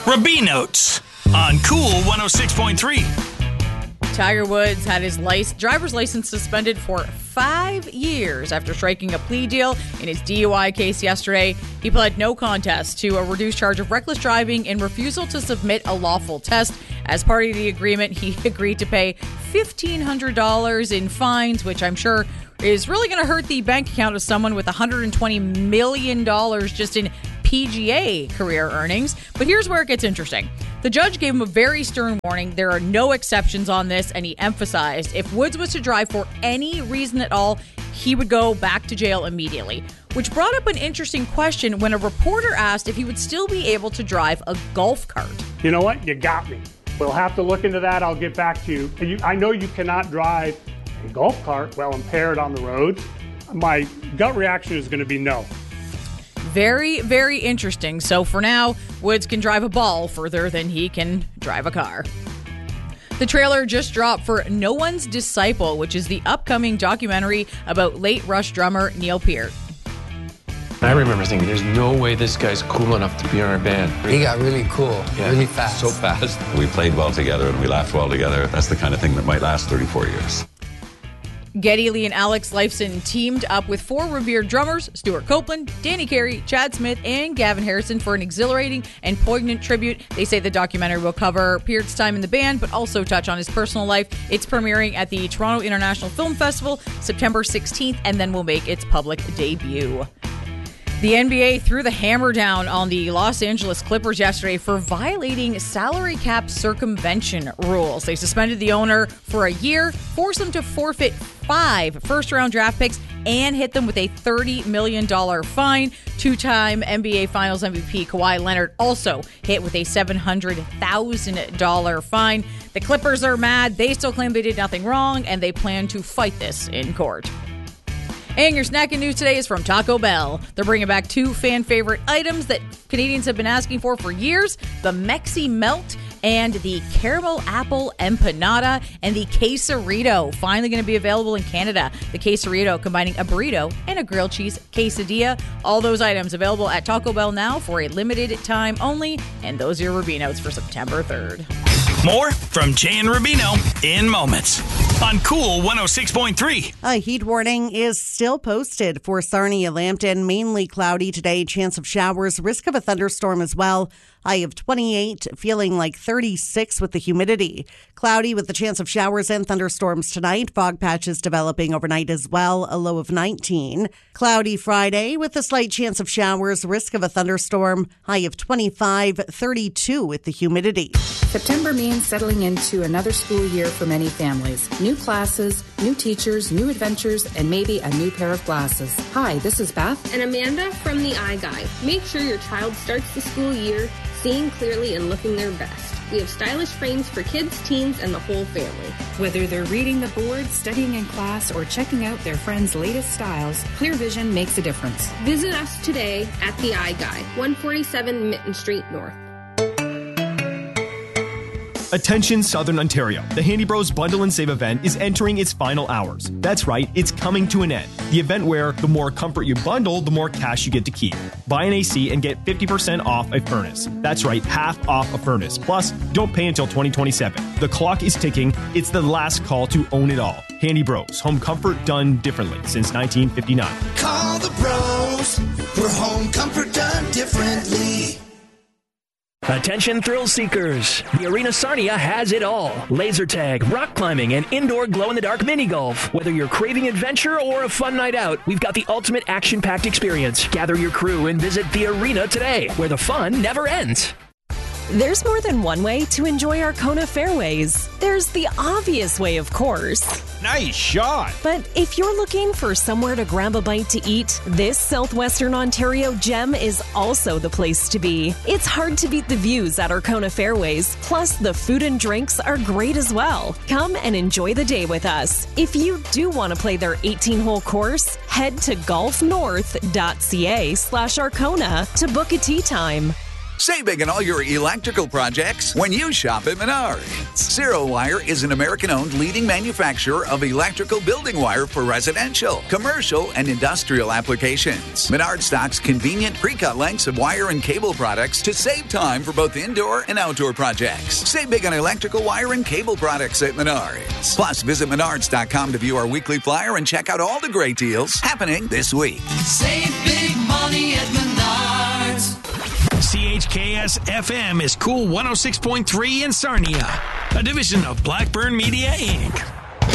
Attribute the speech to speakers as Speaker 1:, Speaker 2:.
Speaker 1: Rubino's on Cool 106.3.
Speaker 2: Tiger Woods had his driver's license suspended for 5 years after striking a plea deal in his DUI case yesterday. He pled no contest to a reduced charge of reckless driving and refusal to submit a lawful test. As part of the agreement, he agreed to pay $1,500 in fines, which I'm sure is really going to hurt the bank account of someone with $120 million just in PGA career earnings. But here's where it gets interesting. The judge gave him a very stern warning. There are no exceptions on this, and he emphasized if Woods was to drive for any reason at all, he would go back to jail immediately, which brought up an interesting question when a reporter asked if he would still be able to drive a golf cart.
Speaker 3: You know what? You got me. We'll have to look into that. I'll get back to you. I know you cannot drive a golf cart while impaired on the roads. My gut reaction is going to be no.
Speaker 2: Very, very interesting. So for now, Woods can drive a ball further than he can drive a car. The trailer just dropped for No One's Disciple, which is the upcoming documentary about late Rush drummer Neil Peart.
Speaker 4: I remember thinking, there's no way this guy's cool enough to be in our band.
Speaker 5: He got really cool, really fast.
Speaker 4: So fast.
Speaker 6: We played well together and we laughed well together. That's the kind of thing that might last 34 years.
Speaker 2: Geddy Lee and Alex Lifeson teamed up with 4 revered drummers, Stuart Copeland, Danny Carey, Chad Smith, and Gavin Harrison for an exhilarating and poignant tribute. They say the documentary will cover Peart's time in the band, but also touch on his personal life. It's premiering at the Toronto International Film Festival September 16th, and then will make its public debut. The NBA threw the hammer down on the Los Angeles Clippers yesterday for violating salary cap circumvention rules. They suspended the owner for a year, forced them to forfeit 5 first-round draft picks, and hit them with a $30 million fine. 2-time NBA Finals MVP Kawhi Leonard also hit with a $700,000 fine. The Clippers are mad. They still claim they did nothing wrong, and they plan to fight this in court. And your snacking news today is from Taco Bell. They're bringing back 2 fan-favorite items that Canadians have been asking for years, the Mexi Melt and the Caramel Apple Empanada, and the Quesarito, finally going to be available in Canada. The Quesarito combining a burrito and a grilled cheese quesadilla. All those items available at Taco Bell now for a limited time only, and those are your Rubino's for September 3rd.
Speaker 1: More from Jay and Rubino in moments on Cool 106.3.
Speaker 7: A heat warning is still posted for Sarnia, Lambton. Mainly cloudy today, chance of showers, risk of a thunderstorm as well. High of 28, feeling like 36 with the humidity. Cloudy with the chance of showers and thunderstorms tonight. Fog patches developing overnight as well, a low of 19. Cloudy Friday with a slight chance of showers, risk of a thunderstorm. High of 25, 32 with the humidity.
Speaker 8: September means settling into another school year for many families. New classes, new teachers, new adventures, and maybe a new pair of glasses. Hi, this is Beth
Speaker 9: and Amanda from the Eye Guy. Make sure your child starts the school year seeing clearly and looking their best. We have stylish frames for kids, teens, and the whole family.
Speaker 8: Whether they're reading the board, studying in class, or checking out their friends' latest styles, Clear Vision makes a difference.
Speaker 9: Visit us today at the Eye Guy, 147 Mitten Street North.
Speaker 10: Attention Southern Ontario. The Handy Bros Bundle and Save event is entering its final hours. That's right, it's coming to an end. The event where the more comfort you bundle, the more cash you get to keep. Buy an AC and get 50% off a furnace. That's right, half off a furnace. Plus, don't pay until 2027. The clock is ticking. It's the last call to own it all. Handy Bros, home comfort done differently since 1959.
Speaker 11: Call the bros for home comfort done differently.
Speaker 12: Attention thrill seekers. The Arena Sarnia has it all. Laser tag, rock climbing, and indoor glow-in-the-dark mini golf. Whether you're craving adventure or a fun night out, we've got the ultimate action-packed experience. Gather your crew and visit the Arena today, where the fun never ends.
Speaker 13: There's more than one way to enjoy Arkona fairways. There's the obvious way, of course.
Speaker 14: Nice shot.
Speaker 13: But if you're looking for somewhere to grab a bite to eat, this Southwestern Ontario gem is also the place to be. It's hard to beat the views at Arkona fairways. Plus, the food and drinks are great as well. Come and enjoy the day with us. If you do want to play their 18-hole course, head to golfnorth.ca/Arkona to book a tee time.
Speaker 14: Save big on all your electrical projects when you shop at Menards. Zero Wire is an American-owned leading manufacturer of electrical building wire for residential, commercial, and industrial applications. Menards stocks convenient pre-cut lengths of wire and cable products to save time for both indoor and outdoor projects. Save big on electrical wire and cable products at Menards. Plus, visit Menards.com to view our weekly flyer and check out all the great deals happening this week.
Speaker 11: Save big money at Menards.
Speaker 1: CHKS FM is Cool 106.3 in Sarnia, a division of Blackburn Media, Inc.